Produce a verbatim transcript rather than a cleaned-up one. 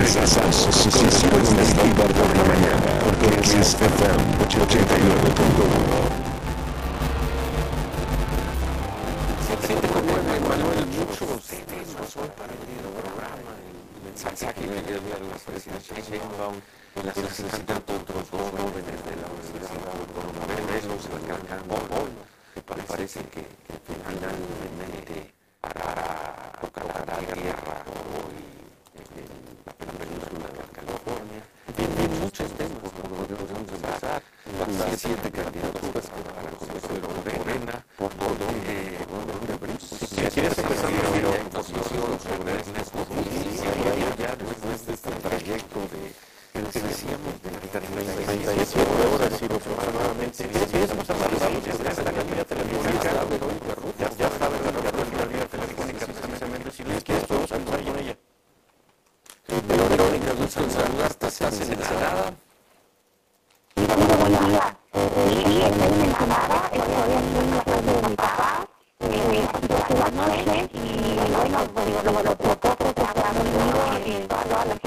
Regresamos con Después del Bombar por la mañana por Kiss F M ochenta y nueve punto uno. Manuel, muchos temas hoy para el programa, el mensaje que le dio a la presidenta Sheinbaum, el asesinato de otros dos jóvenes de la Universidad Autónoma de Morelos, el gran hoy, me parece que, que finalmente para tocar la guerra hoy en la península de California. En muchos temas, como podemos empezar, las siete candidaturas para la Comisión de Morena, por donde, donde abrimos. Si quieres empezar a ver la posición sobre Ernesto Justicia, ya después de este trayecto de, que decíamos, de treinta y siete horas y aproximadamente, estamos hablando de la vía telefónica, ya ya saben la vía telefónica, precisamente, si les quieres podemos empezar con ella. Verónica, muchas saludas, estás en Ensenada. Buenos días. Sí, estoy en Ensenada, estoy aquí en la casa de mi papá, doce de la noche, y bueno, pues lo, lo, lo poco que hablamos conmigo, toda la